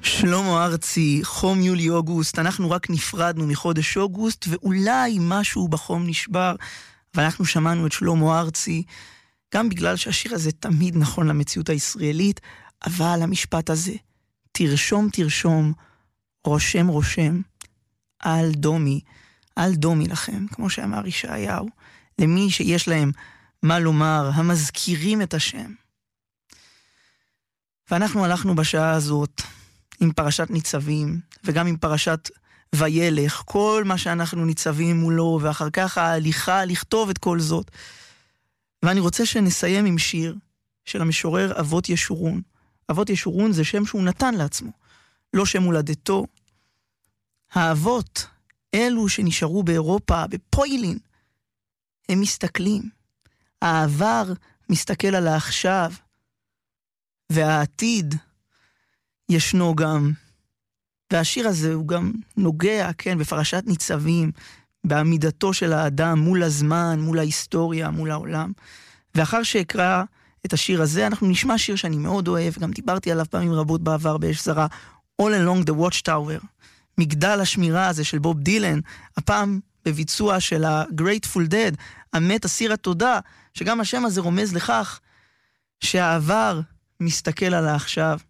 שלמה ארצי, חום יולי-אוגוסט, אנחנו רק נפרדנו מחודש אוגוסט, ואולי משהו בחום נשבר, אבל אנחנו שמענו את שלמה ארצי, גם בגלל שהשיר הזה תמיד נכון למציאות הישראלית, אבל המשפט הזה, תרשום תרשום, רושם רושם, אל דומי לכם, כמו שאמר ישעיהו, למי שיש להם מה לומר, המזכירים את השם. ואנחנו הלכנו בשעה הזאת עם פרשת ניצבים, וגם עם פרשת וילך, כל מה שאנחנו ניצבים מולו, ואחר כך ההליכה לכתוב את כל זאת. ואני רוצה שנסיים עם שיר של המשורר אבות ישורון. אבות ישורון זה שם שהוא נתן לעצמו, לא שם הולדתו. האבות, אלו שנשארו באירופה, בפוילין, הם מסתכלים. העבר מסתכל על העכשיו, והעתיד ישנו גם. והשיר הזה הוא גם נוגע, כן, בפרשת ניצבים, בעמידתו של האדם מול הזמן, מול ההיסטוריה, מול העולם. ואחר שאקרא את השיר הזה, אנחנו נשמע שיר שאני מאוד אוהב, גם דיברתי עליו פעמים רבות בעבר באש זרה, All Along the Watchtower, מגדל השמירה הזה של בוב דילן, הפעם בביצוע של ה-Grateful Dead, המת אסיר התודה, שגם השם הזה רומז לכך שהעבר מסתכל על העכשיו.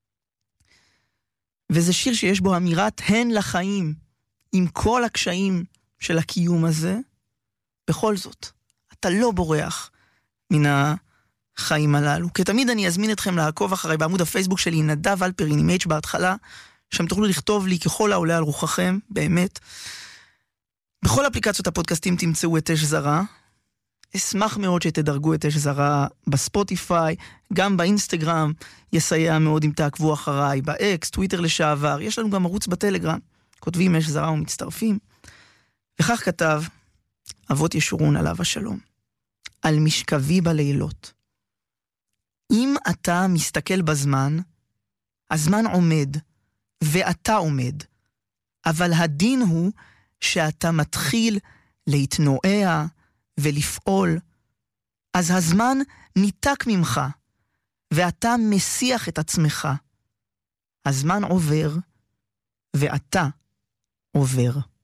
וזה שיר שיש בו אמירת הן לחיים, עם כל הקשיים של הקיום הזה, בכל זאת, אתה לא בורח מן החיים הללו. כתמיד אני אזמין אתכם לעקוב אחריי בעמוד הפייסבוק שלי, נדב אלפרין עם H בהתחלה, שם תוכלו לכתוב לי ככל העולה על רוחכם, באמת. בכל אפליקציות הפודקאסטים תמצאו את אש זרה. אשמח מאוד שתדרגו את אש זרה בספוטיפיי, גם באינסטגרם, יסייע מאוד אם תעקבו אחריי, באקס, טוויטר לשעבר, יש לנו גם ערוץ בטלגרם, כותבים אש זרה ומצטרפים. וכך כתב אבות ישורון עליו השלום, על משכבי בלילות. אם אתה מסתכל בזמן, הזמן עומד, ואתה עומד, אבל הדין הוא שאתה מתחיל להתנועע ולפעול, אז הזמן ניתק ממך, ואתה מסיח את עצמך. הזמן עובר, ואתה עובר.